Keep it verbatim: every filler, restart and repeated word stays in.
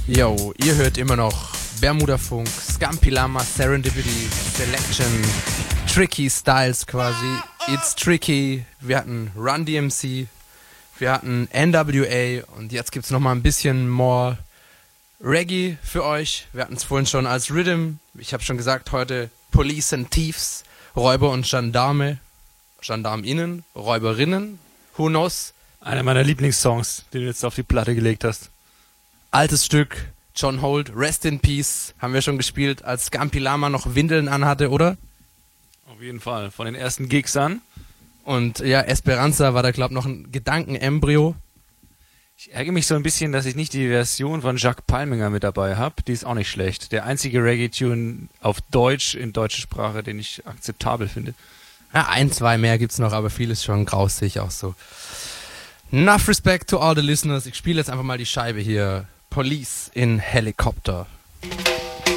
Yo, ihr hört immer noch Bermudafunk, Scampi Lama, Serendipity, Selection, Tricky Styles quasi. It's Tricky, wir hatten Run D M C, wir hatten N W A und jetzt gibt's nochmal ein bisschen more Reggae für euch. Wir hatten es vorhin schon als Rhythm. Ich habe schon gesagt, heute Police and Thieves, Räuber und Gendarme, GendarmInnen, Räuberinnen, who knows? Einer meiner Lieblingssongs, den du jetzt auf die Platte gelegt hast. Altes Stück, John Holt, Rest in Peace, haben wir schon gespielt, als Scampi Lama noch Windeln anhatte, oder? Auf jeden Fall, von den ersten Gigs an. Und ja, Esperanza war da, glaub noch ein Gedankenembryo. Ich ärgere mich so ein bisschen, dass ich nicht die Version von Jacques Palminger mit dabei habe. Die ist auch nicht schlecht. Der einzige Reggae-Tune auf Deutsch, in deutscher Sprache, den ich akzeptabel finde. Ja, ein, zwei mehr gibt's noch, aber vieles schon grausig auch so. Enough respect to all the listeners. Ich spiele jetzt einfach mal die Scheibe hier. Police in Helicopter.